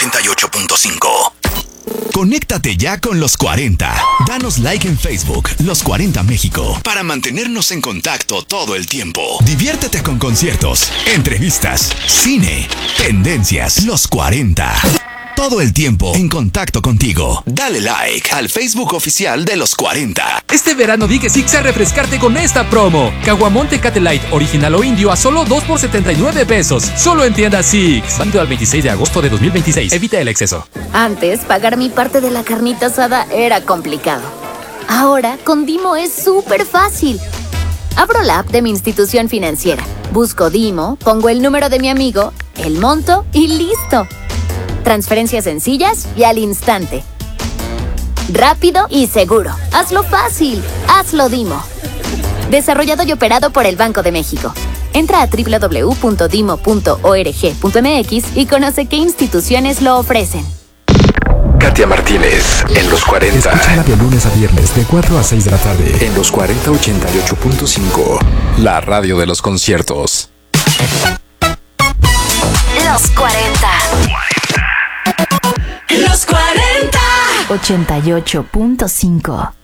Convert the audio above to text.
88.5. Conéctate ya con los 40. Danos like en Facebook, Los 40 México, para mantenernos en contacto todo el tiempo. Diviértete con conciertos, entrevistas, cine, tendencias. Los 40. Todo el tiempo en contacto contigo. Dale like al Facebook oficial de Los 40. Este verano di que sí a refrescarte con esta promo. Caguamón Tecate Light, original o indio a solo 2 por 79 pesos. Solo en tienda Six. Válido al 26 de agosto de 2026. Evita el exceso. Antes, pagar mi parte de la carnita asada era complicado. Ahora, con Dimo es súper fácil. Abro la app de mi institución financiera. Busco Dimo, pongo el número de mi amigo, el monto y listo. Transferencias sencillas y al instante. Rápido y seguro. Hazlo fácil. Hazlo Dimo. Desarrollado y operado por el Banco de México. Entra a www.dimo.org.mx y conoce qué instituciones lo ofrecen. Katia Martínez en Los 40. Escúchala de lunes a viernes de 4 a 6 de la tarde en Los 40 88.5. La radio de los conciertos. Los 40. Los 40. 88.5.